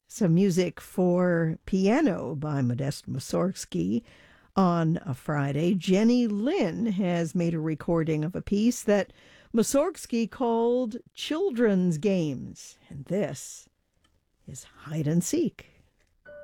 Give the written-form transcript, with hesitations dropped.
Some music for piano by Modest Mussorgsky. On a Friday, Jenny Lin has made a recording of a piece that Mussorgsky called Children's Games, and this is Hide and Seek.